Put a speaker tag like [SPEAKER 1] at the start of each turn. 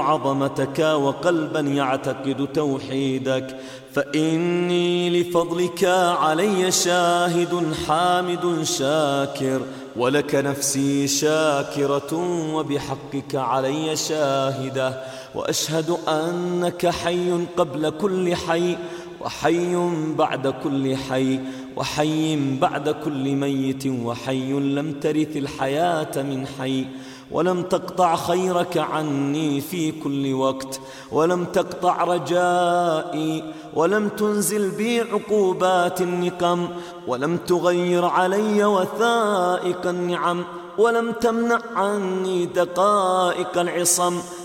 [SPEAKER 1] عظمتك وقلبا يعتقد توحيدك، فإني لفضلك علي شاهد حامد شاكر، ولك نفسي شاكرة وبحقك علي شاهدة، وأشهد أنك حي قبل كل حي، وحي بعد كل حي، وحي بعد كل ميت، وحي لم ترث الحياة من حي، ولم تقطع خيرك عني في كل وقت، ولم تقطع رجائي، ولم تنزل بي عقوبات النقم، ولم تغير علي وثائق النعم، ولم تمنع عني دقائق العصم،